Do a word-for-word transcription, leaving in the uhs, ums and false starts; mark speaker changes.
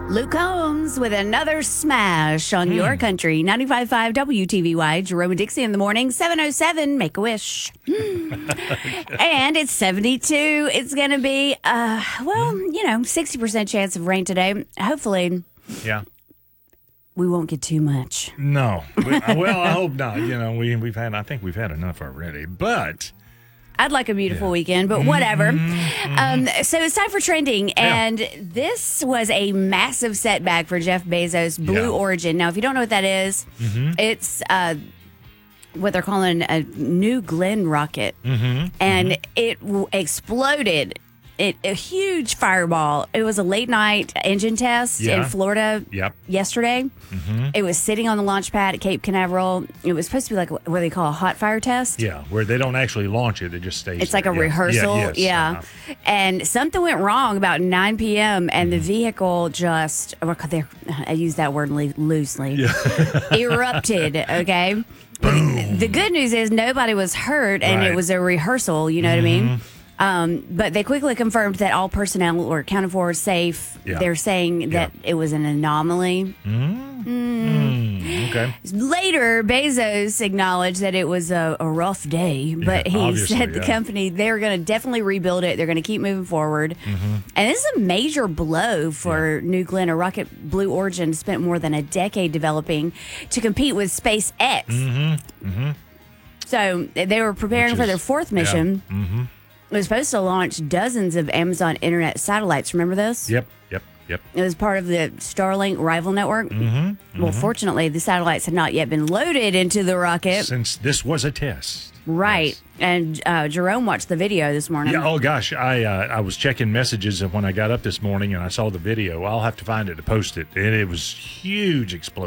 Speaker 1: Luke Combs with another smash on
Speaker 2: Mm.
Speaker 1: your country. ninety-five point five W T V Y, Jerome and Dixie in the morning, seven oh seven, make a wish. And it's seventy-two. It's going to be, uh, well, you know, sixty percent chance of rain today. Hopefully,
Speaker 2: Yeah.
Speaker 1: we won't get too much.
Speaker 2: No. We- well, I hope not. You know, we, we've had, I think we've had enough already. But
Speaker 1: I'd like a beautiful
Speaker 2: Yeah.
Speaker 1: weekend, but whatever. Um, so it's time for trending, and this was a massive setback for Jeff Bezos' Blue
Speaker 2: Yeah.
Speaker 1: Origin. Now, if you don't know what that is, it's uh, what they're calling a New Glenn rocket,
Speaker 2: Mm-hmm.
Speaker 1: and it w- exploded. It, a huge fireball. It was a late night engine test in
Speaker 2: Yeah.
Speaker 1: Florida
Speaker 2: Yep.
Speaker 1: yesterday.
Speaker 2: Mm-hmm.
Speaker 1: It was sitting on the launch pad at Cape Canaveral. It was supposed to be like what they call a hot fire test.
Speaker 2: yeah, where they don't actually launch it, it just stays.
Speaker 1: It's like a
Speaker 2: there. Yeah.
Speaker 1: rehearsal.
Speaker 2: Yeah. yes,
Speaker 1: Yeah.
Speaker 2: uh-huh.
Speaker 1: And something went wrong about nine p.m. and
Speaker 2: Mm-hmm.
Speaker 1: the vehicle just, I use that word le- loosely, erupted. Okay. But the, the good news is nobody was hurt and
Speaker 2: Right.
Speaker 1: it was a rehearsal. You know what I mean? Um, but they quickly confirmed that all personnel were accounted for, safe.
Speaker 2: Yeah.
Speaker 1: They're saying that it was an anomaly.
Speaker 2: Mm, okay.
Speaker 1: Later, Bezos acknowledged that it was a, a rough day, but
Speaker 2: Yeah,
Speaker 1: he
Speaker 2: obviously,
Speaker 1: said the
Speaker 2: yeah.
Speaker 1: company, they're going to definitely rebuild it. They're going to keep moving forward.
Speaker 2: Mm-hmm.
Speaker 1: And this is a major blow for New Glenn. A rocket Blue Origin spent more than a decade developing to compete with SpaceX.
Speaker 2: Mm-hmm.
Speaker 1: So they were preparing
Speaker 2: Which
Speaker 1: for
Speaker 2: is-
Speaker 1: their fourth
Speaker 2: yeah.
Speaker 1: mission.
Speaker 2: Mm-hmm.
Speaker 1: It was supposed to launch dozens of Amazon internet satellites. Remember this?
Speaker 2: Yep. Yep. Yep.
Speaker 1: It was part of the Starlink rival network.
Speaker 2: Mm-hmm.
Speaker 1: Well, fortunately, the satellites had not yet been loaded into the rocket.
Speaker 2: Since this was a test.
Speaker 1: Right.
Speaker 2: Yes.
Speaker 1: And uh, Jerome watched the video this morning.
Speaker 2: Yeah. Oh gosh, I uh, I was checking messages when I got up this morning and I saw the video. I'll have to find it to post it. And it was huge explosion.